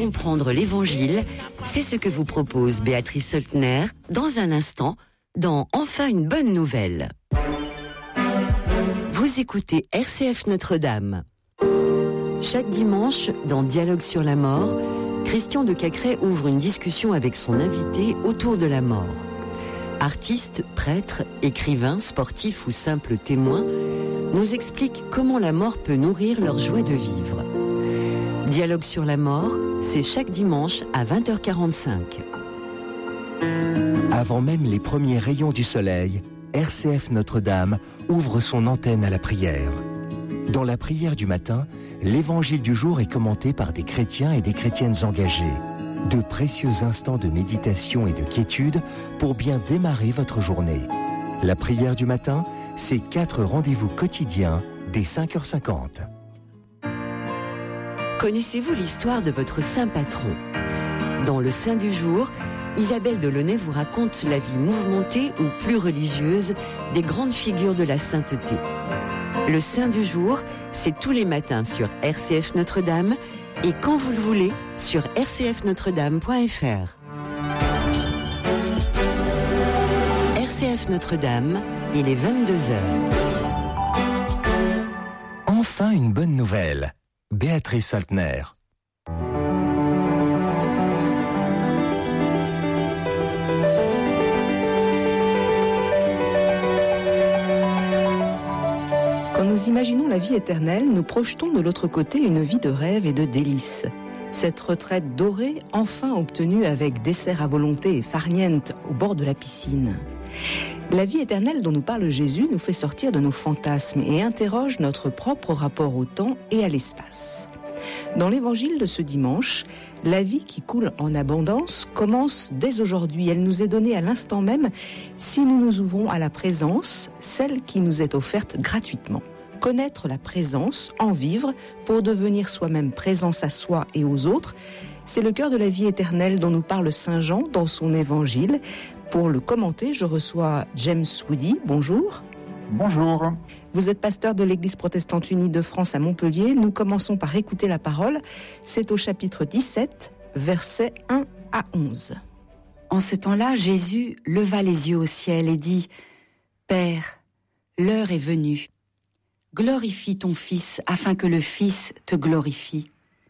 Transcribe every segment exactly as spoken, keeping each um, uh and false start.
comprendre l'Évangile, c'est ce que vous propose Béatrice Soltner dans un instant, dans Enfin une bonne nouvelle. Vous écoutez R C F Notre-Dame. Chaque dimanche, dans Dialogue sur la mort, Christian de Cacrès ouvre une discussion avec son invité autour de la mort. Artistes, prêtres, écrivains, sportifs ou simples témoins nous expliquent comment la mort peut nourrir leur joie de vivre. Dialogue sur la mort, c'est chaque dimanche à vingt heures quarante-cinq. Avant même les premiers rayons du soleil, R C F Notre-Dame ouvre son antenne à la prière. Dans la prière du matin, l'évangile du jour est commenté par des chrétiens et des chrétiennes engagés. De précieux instants de méditation et de quiétude pour bien démarrer votre journée. La prière du matin, c'est quatre rendez-vous quotidiens dès cinq heures cinquante. Connaissez-vous l'histoire de votre saint patron ? Dans le Saint du jour, Isabelle Delaunay vous raconte la vie mouvementée ou plus religieuse des grandes figures de la sainteté. Le Saint du jour, c'est tous les matins sur R C F Notre-Dame et quand vous le voulez sur r c f notre dame point f r. R C F Notre-Dame, il est vingt-deux heures. Enfin une bonne nouvelle. Béatrice Soltner. Quand nous imaginons la vie éternelle, nous projetons de l'autre côté une vie de rêve et de délices. Cette retraite dorée, enfin obtenue avec dessert à volonté et farniente au bord de la piscine. La vie éternelle dont nous parle Jésus nous fait sortir de nos fantasmes et interroge notre propre rapport au temps et à l'espace. Dans l'évangile de ce dimanche, la vie qui coule en abondance commence dès aujourd'hui. Elle nous est donnée à l'instant même si nous nous ouvrons à la présence, celle qui nous est offerte gratuitement. Connaître la présence, en vivre, pour devenir soi-même présence à soi et aux autres, c'est le cœur de la vie éternelle dont nous parle Saint Jean dans son évangile. Pour le commenter, je reçois James Woody. Bonjour. Bonjour. Vous êtes pasteur de l'Église protestante unie de France à Montpellier. Nous commençons par écouter la parole. C'est au chapitre dix-sept, versets un à onze. En ce temps-là, Jésus leva les yeux au ciel et dit : « Père, l'heure est venue. Glorifie ton Fils, afin que le Fils te glorifie.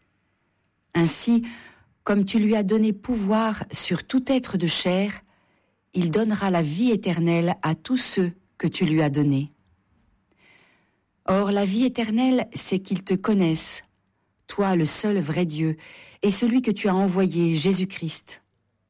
Ainsi, comme tu lui as donné pouvoir sur tout être de chair, il donnera la vie éternelle à tous ceux que tu lui as donnés. Or, la vie éternelle, c'est qu'ils te connaissent, toi le seul vrai Dieu, et celui que tu as envoyé, Jésus-Christ.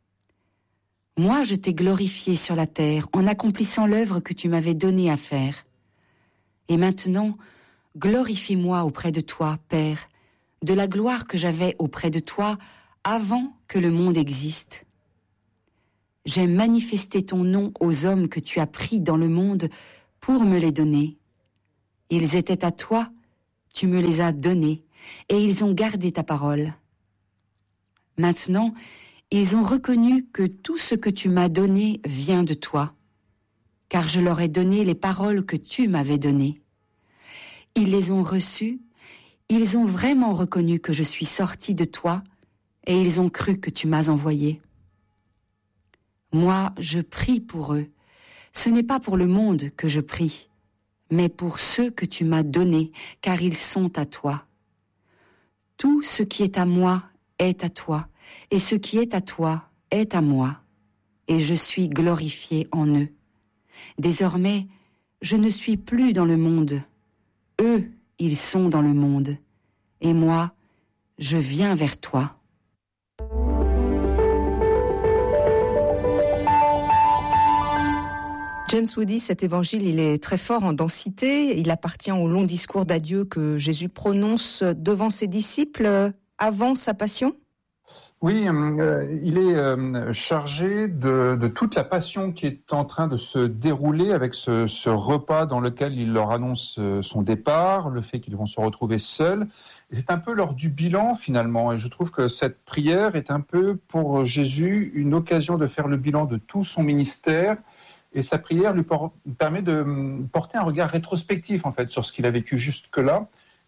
Moi, je t'ai glorifié sur la terre en accomplissant l'œuvre que tu m'avais donnée à faire. Et maintenant, glorifie-moi auprès de toi, Père, de la gloire que j'avais auprès de toi avant que le monde existe. J'ai manifesté ton nom aux hommes que tu as pris dans le monde pour me les donner. Ils étaient à toi, tu me les as donnés, et ils ont gardé ta parole. Maintenant, ils ont reconnu que tout ce que tu m'as donné vient de toi, car je leur ai donné les paroles que tu m'avais données. Ils les ont reçues, ils ont vraiment reconnu que je suis sorti de toi, et ils ont cru que tu m'as envoyé. Moi, je prie pour eux. Ce n'est pas pour le monde que je prie, mais pour ceux que tu m'as donnés, car ils sont à toi. Tout ce qui est à moi est à toi, et ce qui est à toi est à moi, et je suis glorifié en eux. Désormais, je ne suis plus dans le monde. Eux, ils sont dans le monde, et moi, je viens vers toi. James Woody, cet évangile, il est très fort en densité. Il appartient au long discours d'adieu que Jésus prononce devant ses disciples avant sa passion. Oui, euh, il est euh, chargé de, de toute la passion qui est en train de se dérouler avec ce, ce repas dans lequel il leur annonce son départ, le fait qu'ils vont se retrouver seuls. Et c'est un peu l'heure du bilan finalement. Et je trouve que cette prière est un peu pour Jésus une occasion de faire le bilan de tout son ministère. Et sa prière lui por- permet de porter un regard rétrospectif en fait sur ce qu'il a vécu jusque-là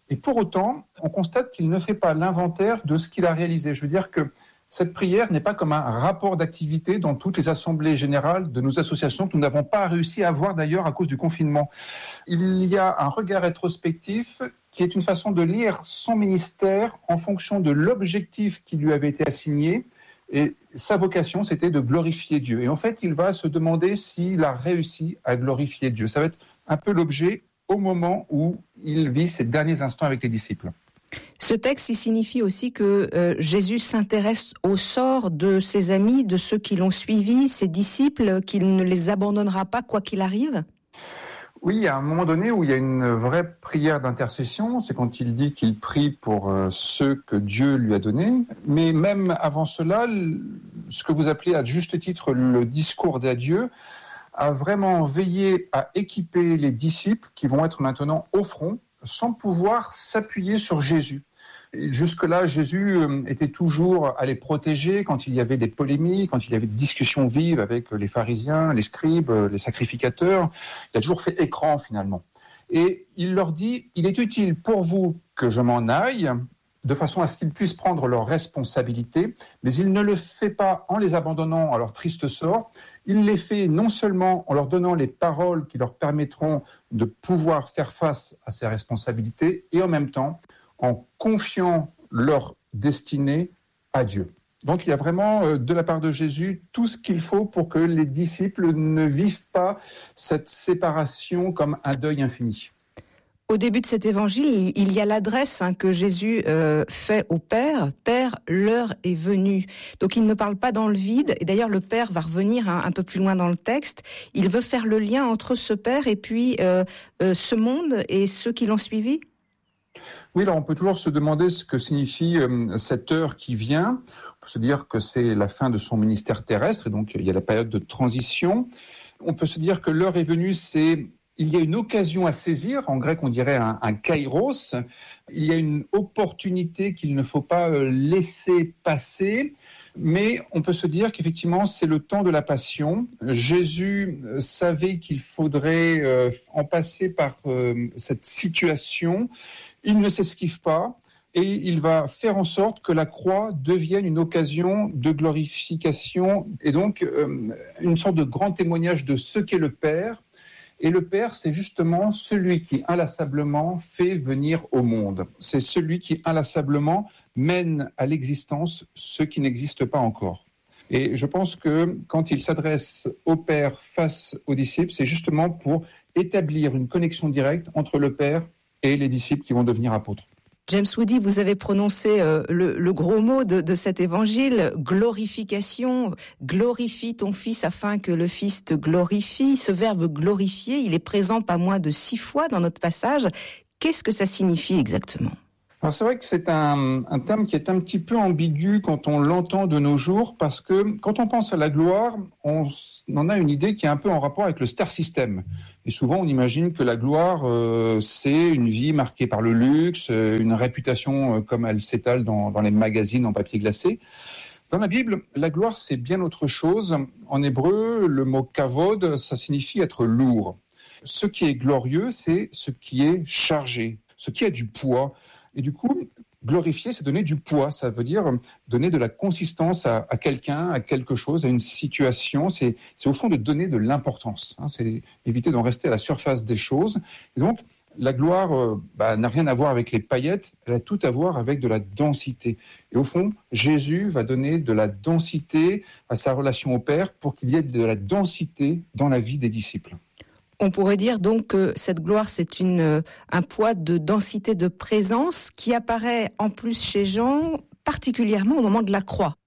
Et pour autant, on constate qu'il ne fait pas l'inventaire de ce qu'il a réalisé. Je veux dire que cette prière n'est pas comme un rapport d'activité dans toutes les assemblées générales de nos associations que nous n'avons pas réussi à avoir d'ailleurs à cause du confinement. Il y a un regard rétrospectif qui est une façon de lire son ministère en fonction de l'objectif qui lui avait été assigné. Et sa vocation, c'était de glorifier Dieu. Et en fait, il va se demander s'il a réussi à glorifier Dieu. Ça va être un peu l'objet au moment où il vit ses derniers instants avec les disciples. Ce texte, il signifie aussi que euh, Jésus s'intéresse au sort de ses amis, de ceux qui l'ont suivi, ses disciples, qu'il ne les abandonnera pas quoi qu'il arrive. Oui, il y a un moment donné où il y a une vraie prière d'intercession, c'est quand il dit qu'il prie pour euh, ceux que Dieu lui a donnés. Mais même avant cela, ce que vous appelez à juste titre le discours d'adieu a vraiment veillé à équiper les disciples qui vont être maintenant au front, sans pouvoir s'appuyer sur Jésus. Jusque-là, Jésus était toujours à les protéger quand il y avait des polémiques, quand il y avait des discussions vives avec les pharisiens, les scribes, les sacrificateurs. Il a toujours fait écran finalement. Et il leur dit, il est utile pour vous que je m'en aille, de façon à ce qu'ils puissent prendre leurs responsabilités, mais il ne le fait pas en les abandonnant à leur triste sort, il les fait non seulement en leur donnant les paroles qui leur permettront de pouvoir faire face à ces responsabilités, et en même temps en confiant leur destinée à Dieu. Donc il y a vraiment de la part de Jésus tout ce qu'il faut pour que les disciples ne vivent pas cette séparation comme un deuil infini. Au début de cet évangile, il y a l'adresse hein, que Jésus euh, fait au Père. Père, l'heure est venue. Donc il ne parle pas dans le vide. Et d'ailleurs, le Père va revenir hein, un peu plus loin dans le texte. Il veut faire le lien entre ce Père et puis euh, euh, ce monde et ceux qui l'ont suivi. Oui, alors on peut toujours se demander ce que signifie euh, cette heure qui vient. On peut se dire que c'est la fin de son ministère terrestre, et donc il y a la période de transition. On peut se dire que l'heure est venue, c'est il y a une occasion à saisir, en grec on dirait un, un kairos, il y a une opportunité qu'il ne faut pas laisser passer, mais on peut se dire qu'effectivement c'est le temps de la passion. Jésus savait qu'il faudrait euh, en passer par euh, cette situation, il ne s'esquive pas, et il va faire en sorte que la croix devienne une occasion de glorification, et donc euh, une sorte de grand témoignage de ce qu'est le Père. Et le Père, c'est justement celui qui inlassablement fait venir au monde. C'est celui qui inlassablement mène à l'existence ce qui n'existe pas encore. Et je pense que quand il s'adresse au Père face aux disciples, c'est justement pour établir une connexion directe entre le Père et les disciples qui vont devenir apôtres. James Woody, vous avez prononcé euh, le, le gros mot de, de cet évangile, glorification. Glorifie ton Fils afin que le Fils te glorifie. Ce verbe glorifier, il est présent pas moins de six fois dans notre passage. Qu'est-ce que ça signifie exactement ? Alors c'est vrai que c'est un, un terme qui est un petit peu ambigu quand on l'entend de nos jours, parce que quand on pense à la gloire, on en a une idée qui est un peu en rapport avec le star system. Et souvent on imagine que la gloire, euh, c'est une vie marquée par le luxe, une réputation euh, comme elle s'étale dans, dans les magazines en papier glacé. Dans la Bible, la gloire c'est bien autre chose. En hébreu, le mot kavod, ça signifie être lourd. Ce qui est glorieux, c'est ce qui est chargé, ce qui a du poids. Et du coup, glorifier, c'est donner du poids. Ça veut dire donner de la consistance à, à quelqu'un, à quelque chose, à une situation. C'est, c'est au fond de donner de l'importance. Hein. C'est éviter d'en rester à la surface des choses. Et donc, la gloire euh, bah, n'a rien à voir avec les paillettes. Elle a tout à voir avec de la densité. Et au fond, Jésus va donner de la densité à sa relation au Père pour qu'il y ait de la densité dans la vie des disciples. On pourrait dire donc que cette gloire, c'est une, un poids de densité de présence qui apparaît en plus chez Jean, particulièrement au moment de la croix.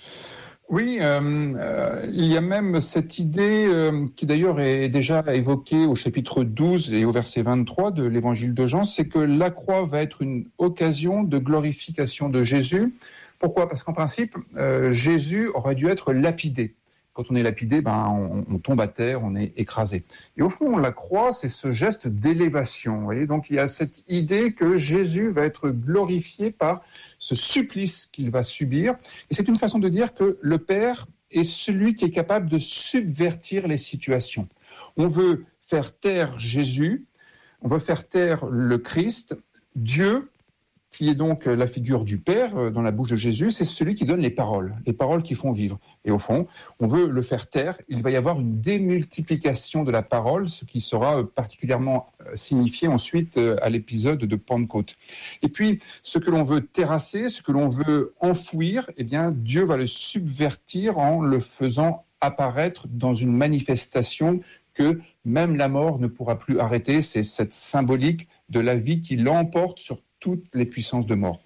Oui, euh, euh, il y a même cette idée euh, qui d'ailleurs est déjà évoquée au chapitre douze et au verset vingt-trois de l'évangile de Jean, c'est que la croix va être une occasion de glorification de Jésus. Pourquoi ? Parce qu'en principe, euh, Jésus aurait dû être lapidé. Quand on est lapidé, ben, on, on tombe à terre, on est écrasé. Et au fond, la croix, c'est ce geste d'élévation. Vous voyez ? Donc il y a cette idée que Jésus va être glorifié par ce supplice qu'il va subir. Et c'est une façon de dire que le Père est celui qui est capable de subvertir les situations. On veut faire taire Jésus, on veut faire taire le Christ. Dieu, qui est donc la figure du Père dans la bouche de Jésus, c'est celui qui donne les paroles, les paroles qui font vivre. Et au fond, on veut le faire taire. Il va y avoir une démultiplication de la parole, ce qui sera particulièrement signifié ensuite à l'épisode de Pentecôte. Et puis, ce que l'on veut terrasser, ce que l'on veut enfouir, eh bien, Dieu va le subvertir en le faisant apparaître dans une manifestation que même la mort ne pourra plus arrêter. C'est cette symbolique de la vie qui l'emporte sur toutes les puissances de mort.